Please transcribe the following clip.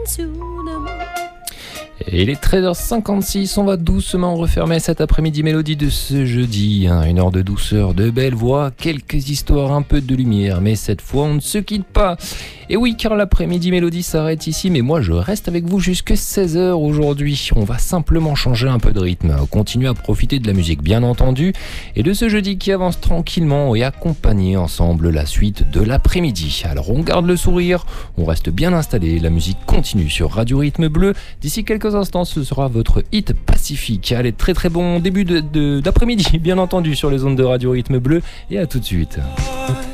Et il est 13h56, on va doucement refermer cet après-midi mélodie de ce jeudi. Une heure de douceur, de belles voix, quelques histoires, un peu de lumière, mais cette fois on ne se quitte pas. Et oui, car l'après-midi mélodie s'arrête ici, mais moi je reste avec vous jusqu'à 16h aujourd'hui. On va simplement changer un peu de rythme, continuer à profiter de la musique bien entendu, et de ce jeudi qui avance tranquillement et accompagner ensemble la suite de l'après-midi. Alors on garde le sourire, on reste bien installé, la musique continue sur Radio Rythme Bleu. D'ici quelques instants, ce sera votre hit Pacifique. Allez, très très bon début d'après-midi, bien entendu, sur les ondes de Radio Rythme Bleu, et à tout de suite.